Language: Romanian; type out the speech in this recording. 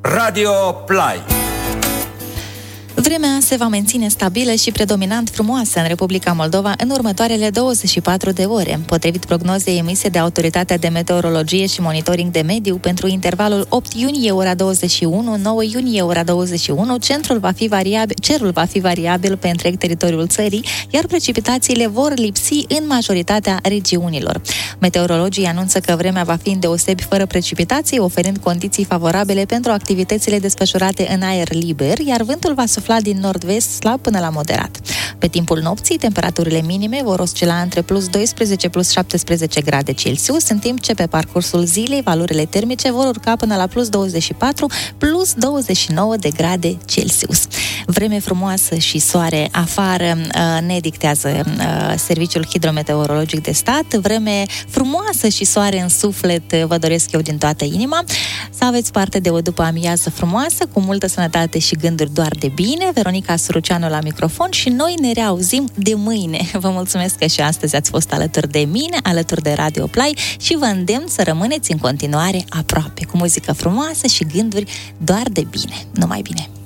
Radio Play. Vremea se va menține stabilă și predominant frumoasă în Republica Moldova în următoarele 24 de ore. Potrivit prognozei emise de Autoritatea de Meteorologie și Monitoring de Mediu, pentru intervalul 8 iunie ora 21, 9 iunie ora 21, cerul va fi variabil pe întreg teritoriul țării, iar precipitațiile vor lipsi în majoritatea regiunilor. Meteorologii anunță că vremea va fi îndeosebi fără precipitații, oferind condiții favorabile pentru activitățile desfășurate în aer liber, iar vântul va sufla din nord-vest slab până la moderat. Pe timpul nopții, temperaturile minime vor oscila între plus 12 plus 17 grade Celsius, în timp ce pe parcursul zilei valorile termice vor urca până la plus 24 plus 29 de grade Celsius. Vreme frumoasă și soare afară ne dictează Serviciul Hidrometeorologic de Stat. Vreme frumoasă și soare în suflet vă doresc eu din toată inima. Să aveți parte de o după-amiază frumoasă, cu multă sănătate și gânduri doar de bine. Veronica Suruceanu la microfon și noi ne reauzim de mâine. Vă mulțumesc că și astăzi ați fost alături de mine, alături de Radio Play și vă îndemn să rămâneți în continuare aproape, cu muzică frumoasă și gânduri doar de bine. Numai bine!